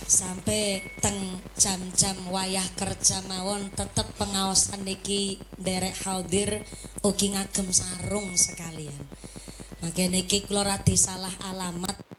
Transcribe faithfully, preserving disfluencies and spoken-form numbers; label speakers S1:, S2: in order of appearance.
S1: sampai teng jam-jam wayah kerja mawon tetep pengaosan niki nderek hadir ugi ngagem sarung sekalian. Mangke niki kula radi salah alamat